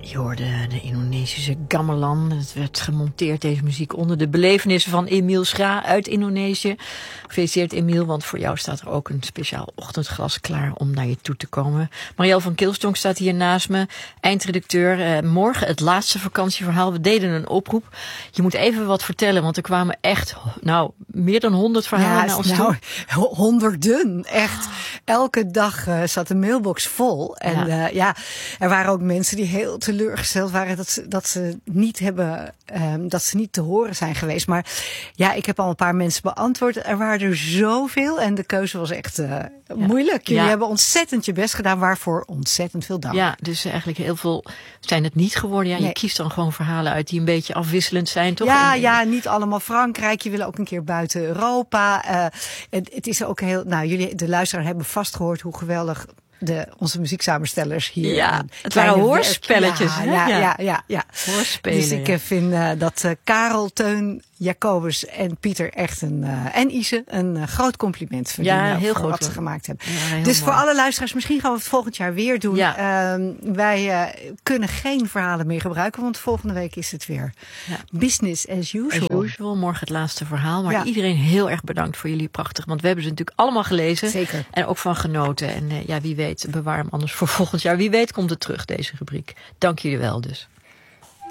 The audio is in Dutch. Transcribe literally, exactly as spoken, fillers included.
Je hoorde de Indonesische gamelan. Het werd gemonteerd, deze muziek, onder de belevenissen van Emiel Schra uit Indonesië. Gefeliciteerd Emiel, want voor jou staat er ook een speciaal ochtendglas klaar om naar je toe te komen. Marielle van Kilstonk staat hier naast me, eindredacteur. Uh, morgen het laatste vakantieverhaal. We deden een oproep. Je moet even wat vertellen, want er kwamen echt, nou, meer dan honderd verhalen ja, naar ons nou, toe. Honderden, echt. Elke dag uh, zat de mailbox vol. En ja. Uh, ja, er waren ook mensen die heel teleurgesteld waren dat ze, dat ze niet hebben, um, dat ze niet te horen zijn geweest. Maar ja, ik heb al een paar mensen beantwoord. Er waren er zoveel en de keuze was echt uh, ja. moeilijk. Jullie ja. hebben ontzettend je best gedaan, waarvoor ontzettend veel dank. Ja, dus eigenlijk heel veel zijn het niet geworden. Ja, nee. Je kiest dan gewoon verhalen uit die een beetje afwisselend zijn, toch? Ja, en, ja, niet allemaal Frankrijk. Je wil ook een keer buiten Europa. Uh, het, het is ook heel, nou, jullie, de luisteraar hebben vast gehoord hoe geweldig de, onze muzieksamenstellers hier. Ja, het waren hoorspelletjes. Ja, ja, ja, ja, ja, ja. Hoorspelen. Dus ik ja. vind uh, dat uh, Karel, Teun, Jacobus en Pieter echt een, uh, en Ise een uh, groot compliment verdienen ja, heel voor goed, wat ze hoor. gemaakt hebben. Ja, dus mooi. voor alle luisteraars, misschien gaan we het volgend jaar weer doen. Ja. Uh, wij uh, kunnen geen verhalen meer gebruiken, want volgende week is het weer ja. business as usual. As usual. Morgen het laatste verhaal. Maar ja. iedereen heel erg bedankt voor jullie prachtig, want we hebben ze natuurlijk allemaal gelezen. Zeker. En ook van genoten. En uh, ja, wie weet, bewaar hem anders voor volgend jaar. Wie weet komt het terug, deze rubriek. Dank jullie wel dus.